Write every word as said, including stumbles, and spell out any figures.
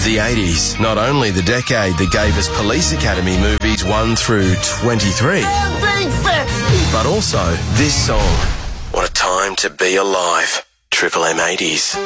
The eighties, not only the decade that gave us Police Academy movies one through twenty-three, but also this song. What a time to be alive. Triple M eighties.